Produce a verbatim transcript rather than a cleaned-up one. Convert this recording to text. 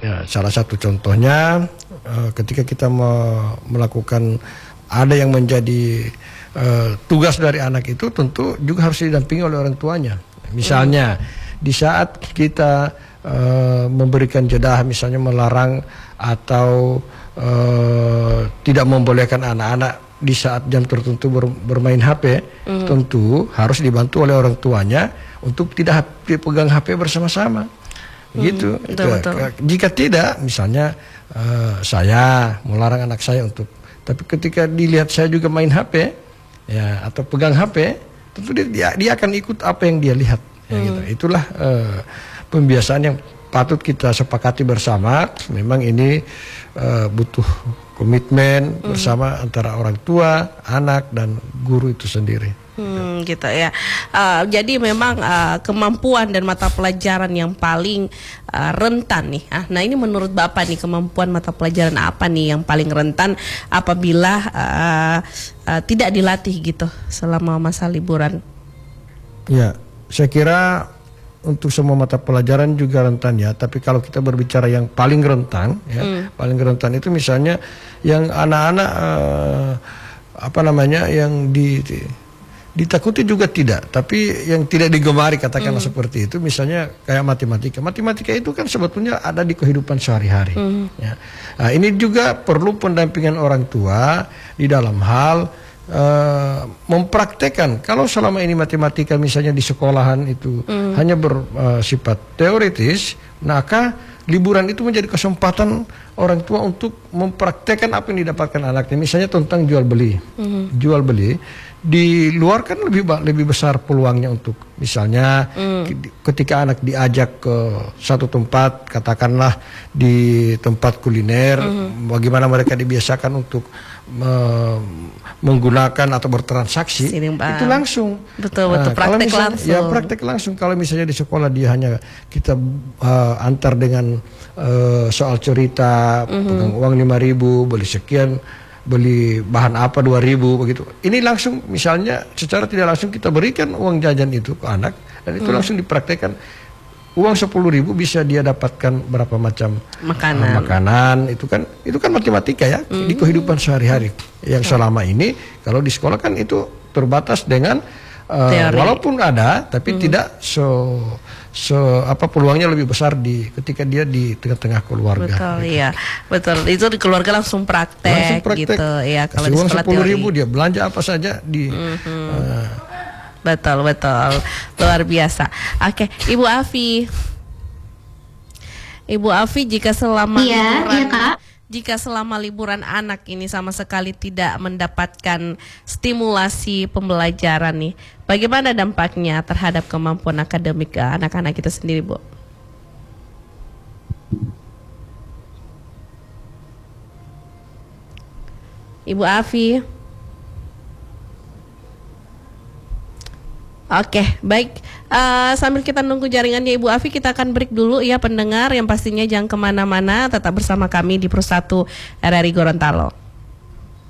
Ya, salah satu contohnya uh, ketika kita me- melakukan ada yang menjadi uh, tugas dari anak itu tentu juga harus didampingi oleh orang tuanya. Misalnya hmm. di saat kita uh, memberikan jeda, misalnya melarang atau uh, tidak membolehkan anak-anak di saat jam tertentu ber, bermain H P, mm. tentu harus dibantu oleh orang tuanya untuk tidak pegang H P bersama-sama, mm. gitu. Betul, betul. Jika tidak, misalnya uh, saya melarang anak saya untuk, tapi ketika dilihat saya juga main H P, ya atau pegang H P, tentu dia dia akan ikut apa yang dia lihat. Ya, mm. gitu. Itulah uh, pembiasaan yang patut kita sepakati bersama. Memang ini uh, butuh komitmen hmm. bersama antara orang tua, anak, dan guru itu sendiri. Hmm, gitu ya. Uh, jadi memang uh, kemampuan dan mata pelajaran yang paling uh, rentan nih. Ah, nah ini menurut Bapak nih, kemampuan mata pelajaran apa nih yang paling rentan apabila uh, uh, tidak dilatih gitu selama masa liburan? Ya, saya kira untuk semua mata pelajaran juga rentan ya. Tapi kalau kita berbicara yang paling rentan, ya, mm. paling rentan itu misalnya yang anak-anak uh, apa namanya yang di, di ditakuti juga tidak, tapi yang tidak digemari katakanlah mm. seperti itu. Misalnya kayak matematika. Matematika itu kan sebetulnya ada di kehidupan sehari-hari. Mm. Ya. Nah, ini juga perlu pendampingan orang tua di dalam hal Uh, mempraktekkan. Kalau selama ini matematika misalnya di sekolahan itu mm. hanya bersifat uh, teoritis, maka liburan itu menjadi kesempatan orang tua untuk mempraktekkan apa yang didapatkan anaknya. Misalnya tentang jual beli, mm. jual beli di luar kan lebih lebih besar peluangnya untuk misalnya mm. ketika anak diajak ke satu tempat, katakanlah di tempat kuliner, mm. bagaimana mereka dibiasakan untuk uh, menggunakan atau bertransaksi, itu langsung. Betul, betul. Nah, praktek misalnya, langsung. Ya praktek langsung. Kalau misalnya di sekolah dia hanya kita uh, antar dengan uh, soal cerita, mm-hmm. pegang uang lima ribu, beli sekian, beli bahan apa dua ribu begitu. Ini langsung misalnya secara tidak langsung kita berikan uang jajan itu ke anak, dan itu mm. langsung dipraktekkan. Uang sepuluh ribu bisa dia dapatkan berapa macam makanan. Uh, makanan itu kan itu kan matematika ya mm. di kehidupan sehari-hari. Yang selama ini kalau di sekolah kan itu terbatas dengan uh, walaupun ada tapi mm. tidak so so apa peluangnya lebih besar di ketika dia di tengah-tengah keluarga. Betul, gitu. iya. Betul. Itu di keluarga langsung praktek, langsung praktek gitu ya. Kalau di uang sekolah sepuluh ribu dia belanja apa saja di mm-hmm. uh, Betul, betul. Luar biasa. Oke, Ibu Afi. Ibu Afi, jika selama iya, liburan, iya, Kak. jika selama liburan anak ini sama sekali tidak mendapatkan stimulasi pembelajaran nih, bagaimana dampaknya terhadap kemampuan akademik anak-anak kita sendiri, Bu? Ibu Afi. Oke, baik. Uh, sambil kita nunggu jaringannya Ibu Afi, kita akan break dulu ya pendengar. Yang pastinya jangan kemana-mana, tetap bersama kami di Persatu R R I Gorontalo.